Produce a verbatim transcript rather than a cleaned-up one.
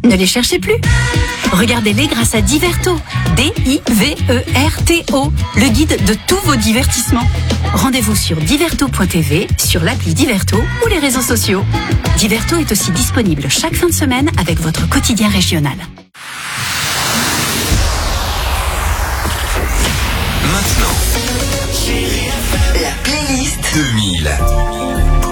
Ne les cherchez plus. Regardez-les grâce à Diverto. D I V E R T O, le guide de tous vos divertissements. Rendez-vous sur diverto point t v, sur l'appli Diverto ou les réseaux sociaux. Diverto est aussi disponible chaque fin de semaine avec votre quotidien régional. Maintenant, la playlist deux mille.